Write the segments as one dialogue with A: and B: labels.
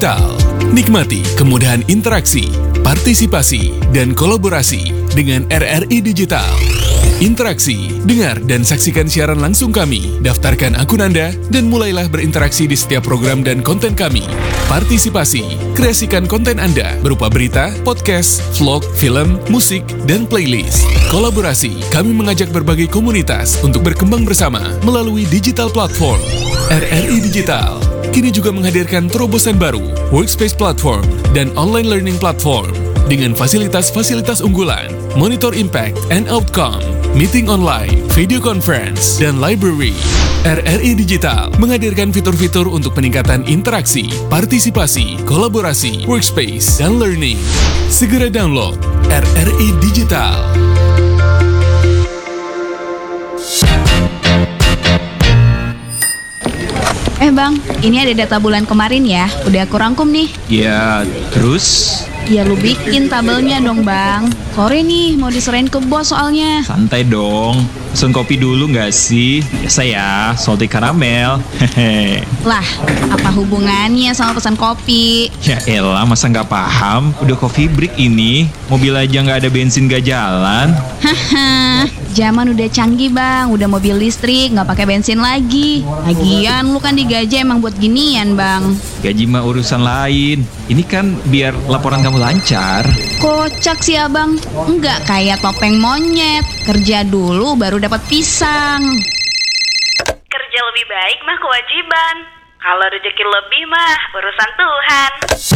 A: Digital. Nikmati kemudahan interaksi, partisipasi, dan kolaborasi dengan RRI Digital. Interaksi, dengar dan saksikan siaran langsung kami, daftarkan akun Anda, dan mulailah berinteraksi di setiap program dan konten kami. Partisipasi, kreasikan konten Anda berupa berita, podcast, vlog, film, musik, dan playlist. Kolaborasi, kami mengajak berbagai komunitas untuk berkembang bersama melalui digital platform. RRI Digital kini juga menghadirkan terobosan baru, workspace platform, dan online learning platform dengan fasilitas-fasilitas unggulan, monitor impact and outcome, meeting online, video conference, dan library. RRI Digital menghadirkan fitur-fitur untuk peningkatan interaksi, partisipasi, kolaborasi, workspace, dan learning. Segera download RRI Digital.
B: Bang, ini ada data bulan kemarin ya, udah aku rangkum nih.
C: Ya, terus?
B: Ya lu bikin tabelnya dong bang. Sore nih mau diserahin ke bos soalnya.
C: Santai dong, pesen kopi dulu gak sih? Biasa ya, salty caramel. Hehe.
B: Lah, apa hubungannya sama pesan kopi?
C: Ya elah, masa gak paham? Udah coffee break ini, mobil aja gak ada bensin gak jalan.
B: Haha, zaman udah canggih bang, udah mobil listrik, gak pakai bensin lagi. Lagian lu kan digaji emang buat ginian bang.
C: Gaji mah urusan lain. Ini kan biar laporan kamu lancar.
B: Kocak sih abang, enggak kayak topeng monyet. Kerja dulu baru dapat pisang.
D: Kerja lebih baik mah kewajiban. Kalau rezeki lebih mah urusan Tuhan.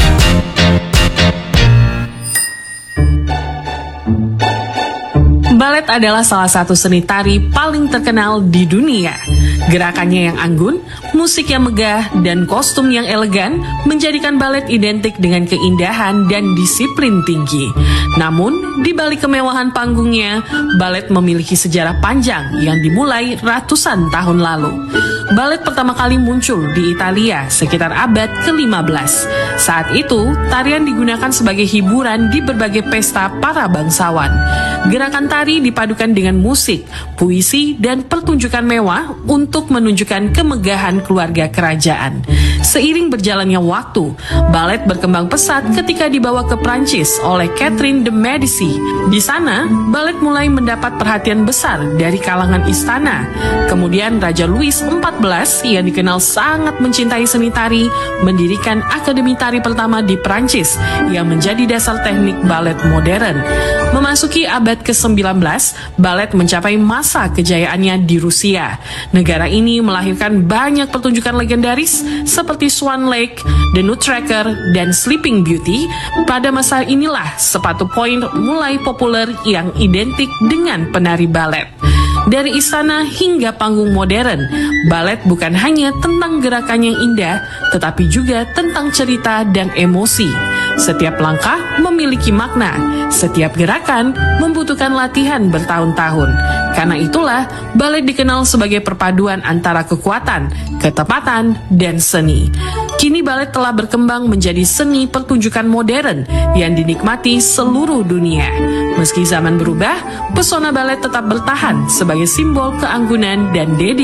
E: Balet adalah salah satu seni tari paling terkenal di dunia. Gerakannya yang anggun, musik yang megah, dan kostum yang elegan menjadikan balet identik dengan keindahan dan disiplin tinggi. Namun, di balik kemewahan panggungnya, balet memiliki sejarah panjang yang dimulai ratusan tahun lalu. Balet pertama kali muncul di Italia sekitar abad ke-15. Saat itu, tarian digunakan sebagai hiburan di berbagai pesta para bangsawan. Gerakan tari dipadukan dengan musik, puisi, dan pertunjukan mewah untuk menunjukkan kemegahan keluarga kerajaan. Seiring berjalannya waktu, balet berkembang pesat ketika dibawa ke Prancis oleh Catherine de Medici. Di sana, balet mulai mendapat perhatian besar dari kalangan istana. Kemudian Raja Louis XIV yang dikenal sangat mencintai seni tari, mendirikan akademi tari pertama di Prancis yang menjadi dasar teknik balet modern. Memasuki abad ke-19, balet mencapai masa kejayaannya di Rusia. Negara ini melahirkan banyak pertunjukan legendaris seperti Swan Lake, The Nutcracker, dan Sleeping Beauty. Pada masa inilah sepatu point mulai populer yang identik dengan penari balet. Dari istana hingga panggung modern, balet bukan hanya tentang gerakan yang indah, tetapi juga tentang cerita dan emosi. Setiap langkah memiliki makna, setiap gerakan membutuhkan latihan bertahun-tahun. Karena itulah, balet dikenal sebagai perpaduan antara kekuatan, ketepatan, dan seni. Kini balet telah berkembang menjadi seni pertunjukan modern yang dinikmati seluruh dunia. Meski zaman berubah, pesona balet tetap bertahan sebagai simbol keanggunan dan dedikasi